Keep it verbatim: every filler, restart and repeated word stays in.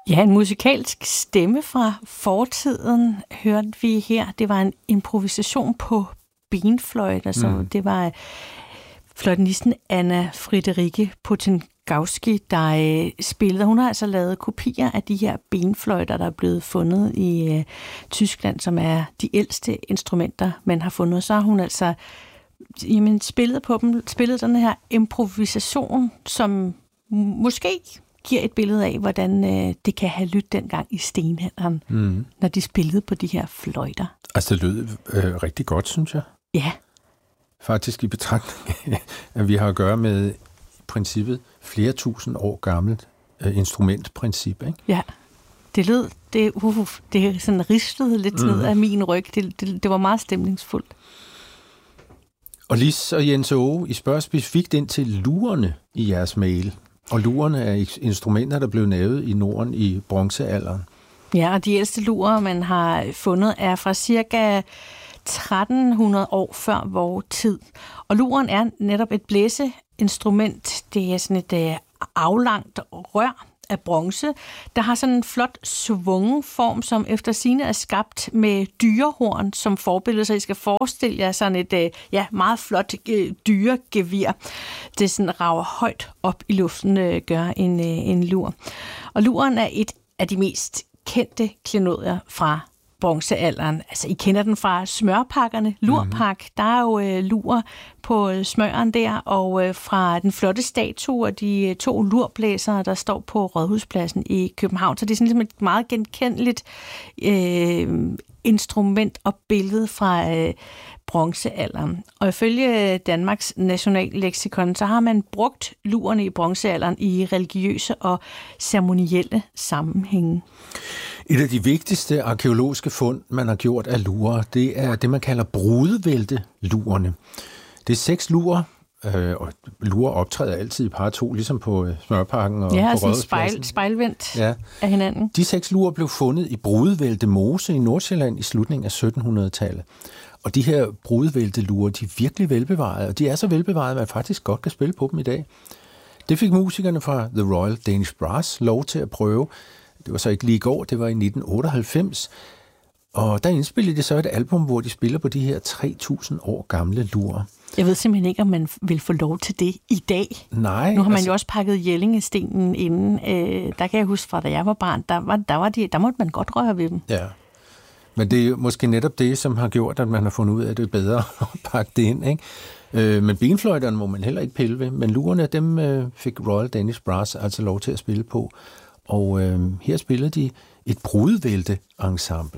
Ja, en musikalsk stemme fra fortiden hørte vi her. Det var en improvisation på benfløjt. Altså, mm. Det var fløjtenisten Anna Friederike Potengowski, der øh, spillede. Hun har altså lavet kopier af de her benfløjter, der er blevet fundet i øh, Tyskland, som er de ældste instrumenter, man har fundet. Så har hun altså jamen, spillet på dem, spillet den her improvisation, som måske giver et billede af, hvordan øh, det kan have lyttet dengang i stenalderen, mm. når de spillede på de her fløjter. Altså, det lød øh, rigtig godt, synes jeg. Ja. Faktisk i betragtning af, at vi har at gøre med i princippet flere tusind år gammelt øh, instrumentprincip, ikke? Ja. Det lød, det, uh, det sådan ristede lidt mm. ned af min ryg. Det, det, det var meget stemningsfuldt. Og Lis og Jens Åge, I spørger specifikt ind til lurerne i jeres mail. Og lurerne er instrumenter, der blev lavet i Norden i bronzealderen. Ja, og de ældste lurer, man har fundet, er fra cirka tretten hundrede år før vores tid. Og luren er netop et blæseinstrument. Det er sådan et aflangt rør af bronze, der har sådan en flot svungen form, som efter sigende er skabt med dyrehorn som forbillede, så I skal forestille jer sådan et ja, meget flot dyregevir. Det sådan rager højt op i luften, gør en, en lur. Og luren er et af de mest kendte klenodier fra bronzealderen. Altså, I kender den fra smørpakkerne. Lurpak, mm-hmm. Der er jo øh, lur på smøren der, og øh, fra den flotte statue og de to lurblæsere, der står på Rådhuspladsen i København. Så det er sådan ligesom et meget genkendeligt øh, instrument og billede fra øh, bronzealderen. Og ifølge Danmarks Nationalleksikon, så har man brugt lurerne i bronzealderen i religiøse og ceremonielle sammenhænge. Et af de vigtigste arkæologiske fund, man har gjort af lurer, det er det, man kalder brudevæltelurerne. Det er seks lurer, øh, og lurer optræder altid i par to, ligesom på øh, smørpakken og ja, på Rådhuspladsen. Ja, spejl, sådan spejlvendt ja. Af hinanden. De seks lurer blev fundet i Brudevælte Mose i Nordsjælland i slutningen af sytten hundrede-tallet. Og de her brudevæltelurer, de er virkelig velbevarede, og de er så velbevarede, at man faktisk godt kan spille på dem i dag. Det fik musikerne fra The Royal Danish Brass lov til at prøve. Det var så ikke lige i går, det var i nitten otteoghalvfems. Og der indspillede de så et album, hvor de spiller på de her tre tusind år gamle lurer. Jeg ved simpelthen ikke, om man vil få lov til det i dag. Nej. Nu har man altså jo også pakket Jellingestenen inden. Øh, der kan jeg huske fra, da jeg var barn, der, var, der, var de, der måtte man godt røre ved dem. Ja, men det er måske netop det, som har gjort, at man har fundet ud af, at det er bedre at pakke det ind, ikke? Øh, men benfløjterne må man heller ikke pille ved. Men lurerne, dem øh, fik Royal Danish Brass altså lov til at spille på. Og øh, her spillede de et brudevælte-ensemble.